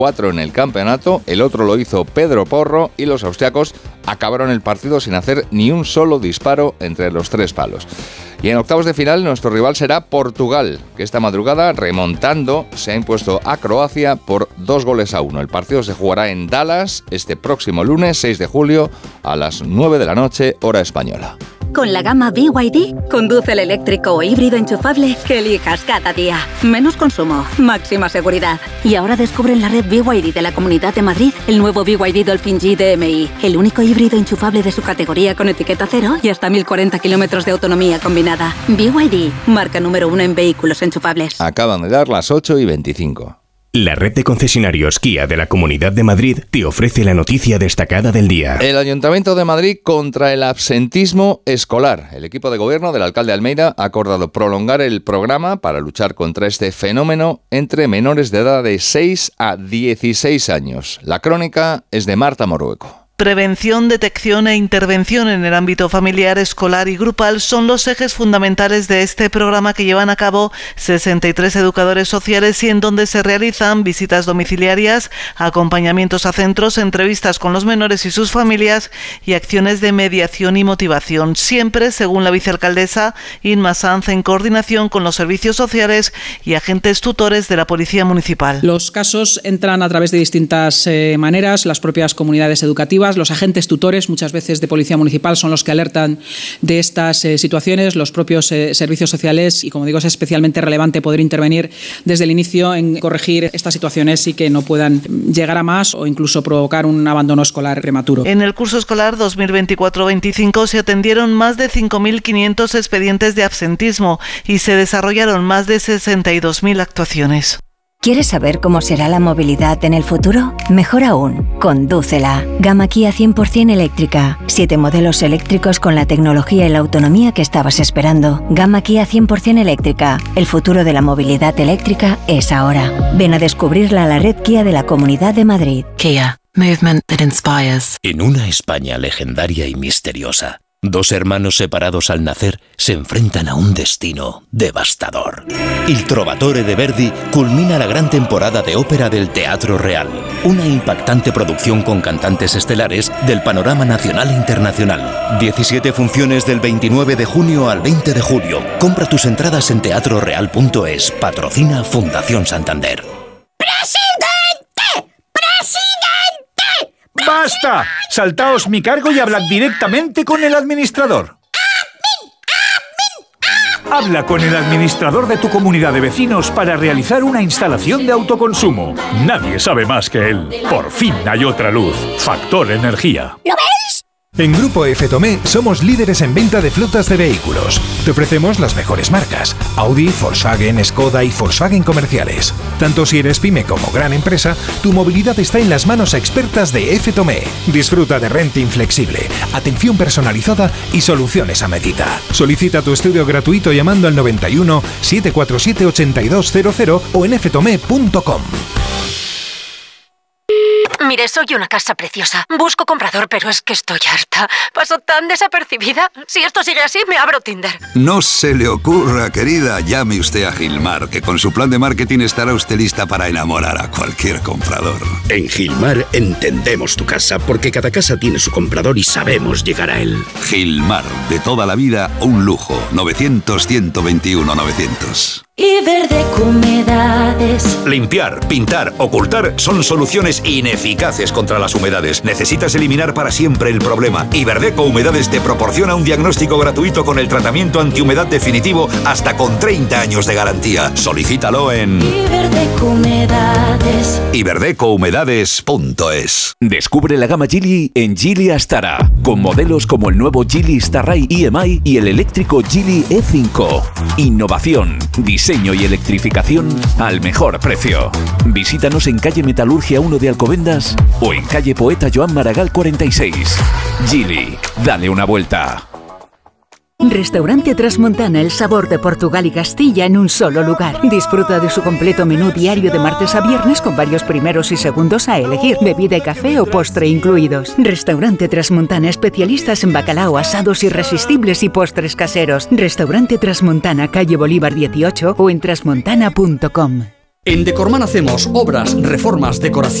4 en el campeonato, el otro lo hizo Pedro Porro y los austriacos acabaron el partido sin hacer ni un solo disparo entre los 3 palos. Y en octavos de final nuestro rival será Portugal, que esta madrugada, remontando, se ha impuesto a Croacia por 2-1. El partido se jugará en Dallas este próximo lunes 6 de julio a las 9 de la noche, hora española. Con la gama BYD, conduce el eléctrico o híbrido enchufable que elijas cada día. Menos consumo, máxima seguridad. Y ahora descubre en la red BYD de la Comunidad de Madrid el nuevo BYD Dolphin G DMI, el único híbrido enchufable de su categoría con etiqueta cero y hasta 1040 kilómetros de autonomía combinada. BYD, marca número 1 en vehículos enchufables. Acaban de dar las 8:25. La red de concesionarios Kia de la Comunidad de Madrid te ofrece la noticia destacada del día. El Ayuntamiento de Madrid contra el absentismo escolar. El equipo de gobierno del alcalde Almeida ha acordado prolongar el programa para luchar contra este fenómeno entre menores de edad de 6 a 16 años. La crónica es de Marta Morueco. Prevención, detección e intervención en el ámbito familiar, escolar y grupal son los ejes fundamentales de este programa que llevan a cabo 63 educadores sociales y en donde se realizan visitas domiciliarias, acompañamientos a centros, entrevistas con los menores y sus familias y acciones de mediación y motivación, siempre, según la vicealcaldesa Inma Sanz, en coordinación con los servicios sociales y agentes tutores de la Policía Municipal. Los casos entran a través de distintas maneras, las propias comunidades educativas, los agentes tutores, muchas veces de Policía Municipal, son los que alertan de estas situaciones, los propios servicios sociales y, como digo, es especialmente relevante poder intervenir desde el inicio en corregir estas situaciones y que no puedan llegar a más o incluso provocar un abandono escolar prematuro. En el curso escolar 2024-25 se atendieron más de 5.500 expedientes de absentismo y se desarrollaron más de 62.000 actuaciones. ¿Quieres saber cómo será la movilidad en el futuro? Mejor aún, condúcela. Gama Kia 100% eléctrica. 7 modelos eléctricos con la tecnología y la autonomía que estabas esperando. Gama Kia 100% eléctrica. El futuro de la movilidad eléctrica es ahora. Ven a descubrirla a la red Kia de la Comunidad de Madrid. Kia. Movement that inspires. En una España legendaria y misteriosa, 2 hermanos separados al nacer se enfrentan a un destino devastador. Il Trovatore de Verdi culmina la gran temporada de ópera del Teatro Real, una impactante producción con cantantes estelares del panorama nacional e internacional. 17 funciones del 29 de junio al 20 de julio. Compra tus entradas en teatroreal.es. Patrocina Fundación Santander. ¡Basta! Saltaos mi cargo y hablad directamente con el administrador. Habla con el administrador de tu comunidad de vecinos para realizar una instalación de autoconsumo. Nadie sabe más que él. Por fin hay otra luz. Factor Energía. ¿Lo veis? En Grupo F. Tomé somos líderes en venta de flotas de vehículos. Te ofrecemos las mejores marcas: Audi, Volkswagen, Skoda y Volkswagen comerciales. Tanto si eres pyme como gran empresa, tu movilidad está en las manos expertas de F. Tomé. Disfruta de renting flexible, atención personalizada y soluciones a medida. Solicita tu estudio gratuito llamando al 91 747 8200 o en ftome.com. Mire, soy una casa preciosa. Busco comprador, pero es que estoy harta. Paso tan desapercibida. Si esto sigue así, me abro Tinder. No se le ocurra, querida. Llame usted a Gilmar, que con su plan de marketing estará usted lista para enamorar a cualquier comprador. En Gilmar entendemos tu casa, porque cada casa tiene su comprador y sabemos llegar a él. Gilmar, de toda la vida, un lujo. 900-121-900. Iberdeco Humedades. Limpiar, pintar, ocultar son soluciones ineficaces contra las humedades. Necesitas eliminar para siempre el problema. Iberdeco Humedades te proporciona un diagnóstico gratuito con el tratamiento antihumedad definitivo hasta con 30 años de garantía. Solicítalo en Iberdeco Humedades. iberdecohumedades.es. Descubre la gama Geely en Geely Astara, con modelos como el nuevo Geely Starray EMI y el eléctrico Geely E5. Innovación, diseño y electrificación al mejor precio. Visítanos en calle Metalurgia 1 de Alcobendas o en calle Poeta Joan Maragall 46. Geely, dale una vuelta. Restaurante Trasmontana, el sabor de Portugal y Castilla en un solo lugar. Disfruta de su completo menú diario de martes a viernes con varios primeros y segundos a elegir, bebida y café o postre incluidos. Restaurante Trasmontana, especialistas en bacalao, asados irresistibles y postres caseros. Restaurante Trasmontana, calle Bolívar 18 o en trasmontana.com. En Decorman hacemos obras, reformas, decoración